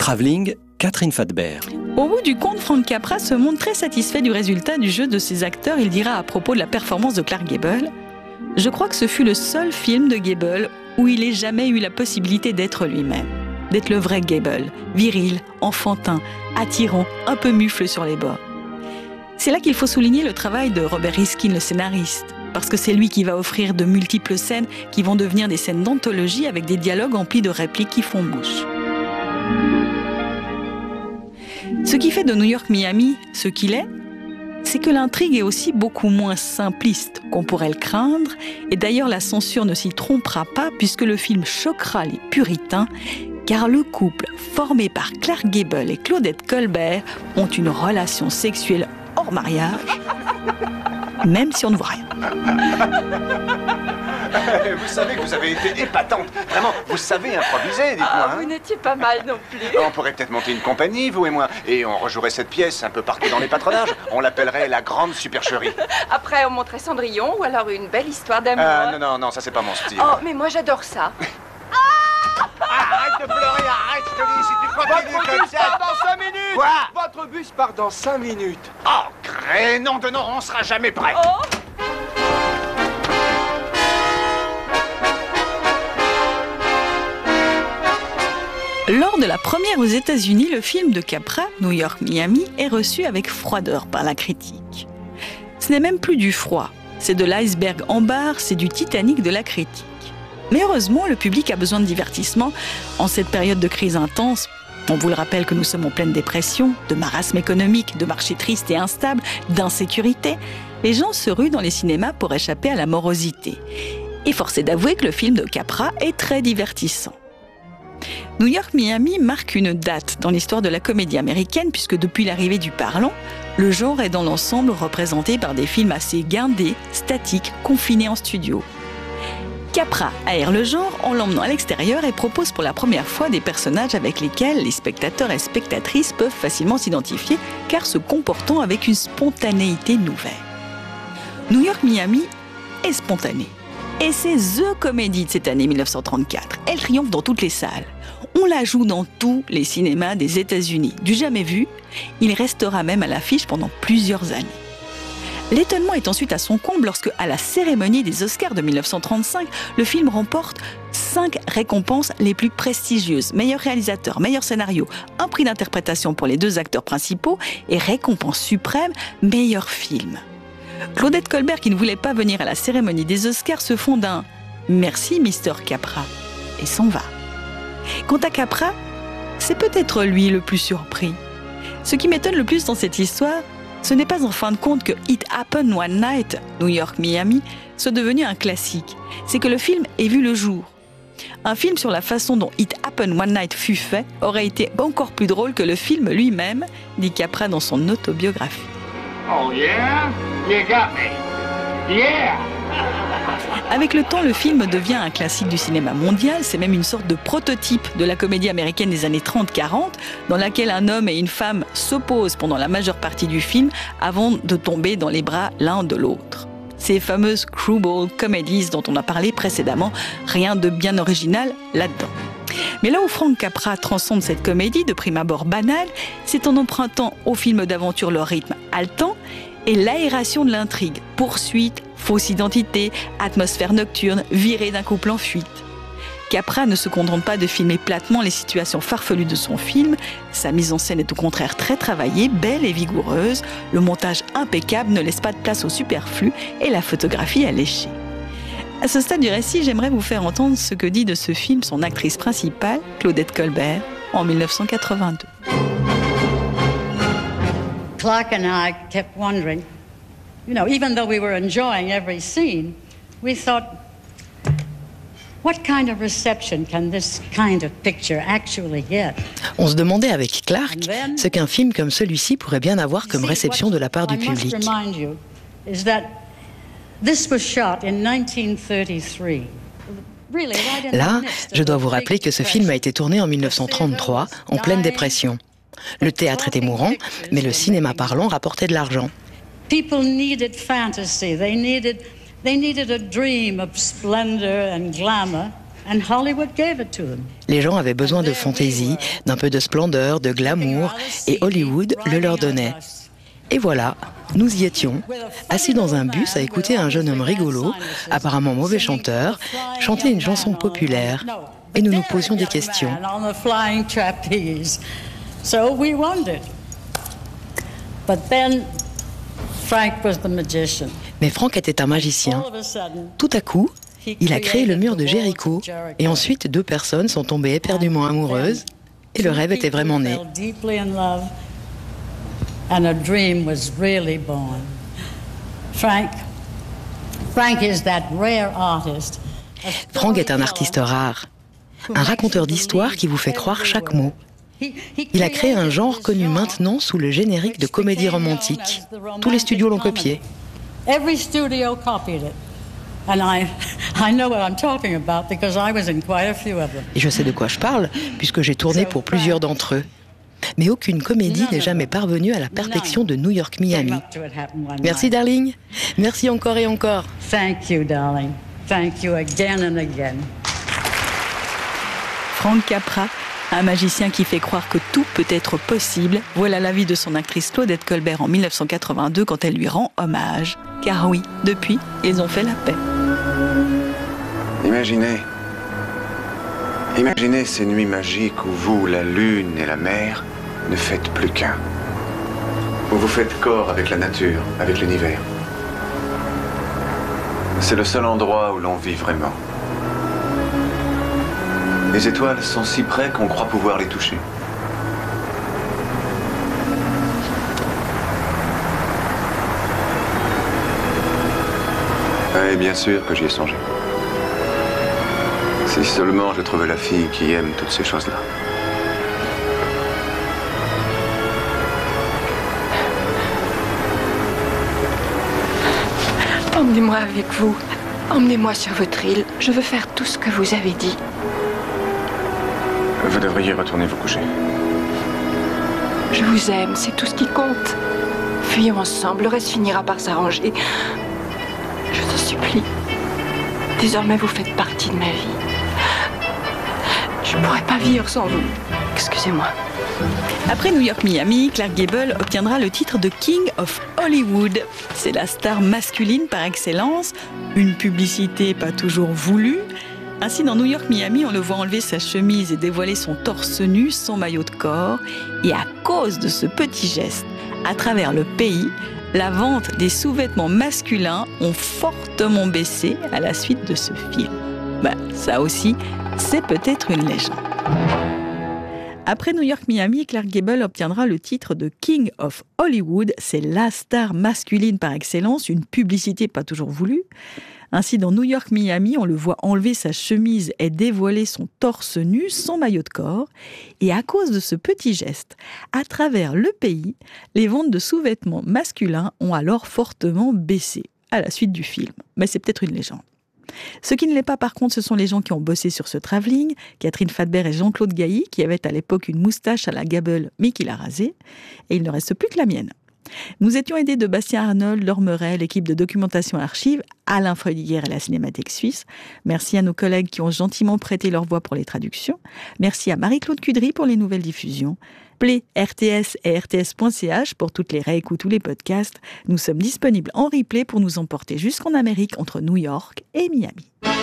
Travelling, Catherine Fadbert. Au bout du compte, Frank Capra se montre très satisfait du résultat du jeu de ses acteurs. Il dira à propos de la performance de Clark Gable: « Je crois que ce fut le seul film de Gable où il n'ait jamais eu la possibilité d'être lui-même. D'être le vrai Gable, viril, enfantin, attirant, un peu mufle sur les bords. » C'est là qu'il faut souligner le travail de Robert Riskin, le scénariste, parce que c'est lui qui va offrir de multiples scènes qui vont devenir des scènes d'anthologie avec des dialogues emplis de répliques qui font bouche. Ce qui fait de New York Miami ce qu'il est, c'est que l'intrigue est aussi beaucoup moins simpliste qu'on pourrait le craindre, et d'ailleurs la censure ne s'y trompera pas puisque le film choquera les puritains, car le couple formé par Clark Gable et Claudette Colbert ont une relation sexuelle hors mariage, même si on ne voit rien. Vous savez que vous avez été épatante. Vraiment, vous savez improviser, dites-moi. Vous n'étiez pas mal non plus. On pourrait peut-être monter une compagnie, vous et moi. Et on rejouerait cette pièce un peu partout dans les patronages. On l'appellerait la grande supercherie. Après, on montrait Cendrillon ou alors une belle histoire d'amour. Non, ça c'est pas mon style. Oh, mais moi j'adore ça. Arrête de pleurer, arrête, je te dis, si tu continues comme ça... Votre bus part dans 5 minutes. Quoi? Votre bus part dans 5 minutes. Oh, crénom de non, on sera jamais prêt. Oh. Lors de la première aux États-Unis, le film de Capra, New York Miami, est reçu avec froideur par la critique. Ce n'est même plus du froid, c'est de l'iceberg en barre, c'est du Titanic de la critique. Mais heureusement, le public a besoin de divertissement en cette période de crise intense. On vous le rappelle que nous sommes en pleine dépression, de marasme économique, de marché triste et instable, d'insécurité. Les gens se ruent dans les cinémas pour échapper à la morosité. Et force est d'avouer que le film de Capra est très divertissant. New York Miami marque une date dans l'histoire de la comédie américaine puisque depuis l'arrivée du parlant, le genre est dans l'ensemble représenté par des films assez guindés, statiques, confinés en studio. Capra aère le genre en l'emmenant à l'extérieur et propose pour la première fois des personnages avec lesquels les spectateurs et spectatrices peuvent facilement s'identifier car se comportant avec une spontanéité nouvelle. New York Miami est spontané. Et c'est The Comédie de cette année 1934. Elle triomphe dans toutes les salles. On la joue dans tous les cinémas des États-Unis. Du jamais vu, il restera même à l'affiche pendant plusieurs années. L'étonnement est ensuite à son comble lorsque, à la cérémonie des Oscars de 1935, le film remporte 5 récompenses les plus prestigieuses. Meilleur réalisateur, meilleur scénario, un prix d'interprétation pour les 2 acteurs principaux et récompense suprême, meilleur film. Claudette Colbert, qui ne voulait pas venir à la cérémonie des Oscars, se fonde un « Merci Mr. Capra » et s'en va. Quant à Capra, c'est peut-être lui le plus surpris. Ce qui m'étonne le plus dans cette histoire, ce n'est pas en fin de compte que It Happened One Night, New York Miami, soit devenu un classique. C'est que le film ait vu le jour. Un film sur la façon dont It Happened One Night fut fait aurait été encore plus drôle que le film lui-même, dit Capra dans son autobiographie. Oh yeah? You got me. Yeah! Avec le temps, le film devient un classique du cinéma mondial. C'est même une sorte de prototype de la comédie américaine des années 30-40, dans laquelle un homme et une femme s'opposent pendant la majeure partie du film avant de tomber dans les bras l'un de l'autre. Ces fameuses screwball comedies dont on a parlé précédemment, rien de bien original là-dedans. Mais là où Frank Capra transcende cette comédie de prime abord banale, c'est en empruntant au film d'aventure leur rythme haletant et l'aération de l'intrigue, poursuite, fausse identité, atmosphère nocturne, virée d'un couple en fuite. Capra ne se contente pas de filmer platement les situations farfelues de son film, sa mise en scène est au contraire très travaillée, belle et vigoureuse, le montage impeccable ne laisse pas de place au superflu et la photographie alléchée. À ce stade du récit, j'aimerais vous faire entendre ce que dit de ce film son actrice principale, Claudette Colbert, en 1982. Clark and I kept wondering, even though we were enjoying every scene, we thought, what kind of reception can this kind of picture actually get? On se demandait avec Clark ce qu'un film comme celui-ci pourrait bien avoir comme réception de la part du public. Là, je dois vous rappeler que ce film a été tourné en 1933, en pleine dépression. Le théâtre était mourant, mais le cinéma parlant rapportait de l'argent. People needed fantasy. They needed a dream of splendor and glamour, And Hollywood gave it to them. Les gens avaient besoin de fantaisie, d'un peu de splendeur, de glamour, et Hollywood le leur donnait. Et voilà, nous y étions, assis dans un bus à écouter un jeune homme rigolo, apparemment mauvais chanteur, chanter une chanson populaire. Et nous nous posions des questions. Mais Frank était un magicien. Tout à coup, il a créé le mur de Jéricho, et ensuite 2 personnes sont tombées éperdument amoureuses, et le rêve était vraiment né. And a dream was really born. Frank is that rare artist. Frank est un artiste rare, un raconteur d'histoires qui vous fait croire chaque mot. Il a créé un genre connu maintenant sous le générique de comédie romantique. Tous les studios l'ont copié. Every studio copied it. And I know what I'm talking about because I was in quite a few of them. Et je sais de quoi je parle, puisque j'ai tourné pour plusieurs d'entre eux. Mais aucune comédie n'est jamais parvenue à la perfection de New York Miami. Merci, darling. Merci encore et encore. Thank you, darling. Thank you again and again. Frank Capra, un magicien qui fait croire que tout peut être possible. Voilà l'avis de son actrice Claudette Colbert en 1982 quand elle lui rend hommage. Car oui, depuis, ils ont fait la paix. Imaginez ces nuits magiques où vous, la lune et la mer, ne faites plus qu'un. Où vous faites corps avec la nature, avec l'univers. C'est le seul endroit où l'on vit vraiment. Les étoiles sont si près qu'on croit pouvoir les toucher. Et bien sûr que j'y ai songé. Si seulement je trouvais la fille qui aime toutes ces choses-là. Emmenez-moi avec vous. Emmenez-moi sur votre île. Je veux faire tout ce que vous avez dit. Vous devriez retourner vous coucher. Je vous aime, c'est tout ce qui compte. Fuyons ensemble, le reste finira par s'arranger. Je vous en supplie. Désormais, vous faites partie de ma vie. Je ne pourrais pas vivre sans vous. Excusez-moi. Après New York Miami, Clark Gable obtiendra le titre de King of Hollywood. C'est la star masculine par excellence, une publicité pas toujours voulue. Ainsi, dans New York Miami, on le voit enlever sa chemise et dévoiler son torse nu sans maillot de corps. Et à cause de ce petit geste, à travers le pays, la vente des sous-vêtements masculins ont fortement baissé à la suite de ce film. Ça aussi, c'est peut-être une légende. Après New York Miami, Clark Gable obtiendra le titre de King of Hollywood. C'est la star masculine par excellence, une publicité pas toujours voulue. Ainsi, dans New York Miami, on le voit enlever sa chemise et dévoiler son torse nu sans maillot de corps. Et à cause de ce petit geste, à travers le pays, les ventes de sous-vêtements masculins ont alors fortement baissé à la suite du film. Mais c'est peut-être une légende. Ce qui ne l'est pas, par contre, ce sont les gens qui ont bossé sur ce travelling, Catherine Fadbert et Jean-Claude Gailly, qui avaient à l'époque une moustache à la Gable, mais qui l'a rasée. Et il ne reste plus que la mienne. Nous étions aidés de Bastien Arnold, Laure Meuret, l'équipe de documentation archive, Alain Freudiguière et la Cinémathèque Suisse. Merci à nos collègues qui ont gentiment prêté leur voix pour les traductions. Merci à Marie-Claude Cudry pour les nouvelles diffusions. Play RTS et rts.ch pour toutes les réécoutes ou les podcasts. Nous sommes disponibles en replay pour nous emporter jusqu'en Amérique entre New York et Miami.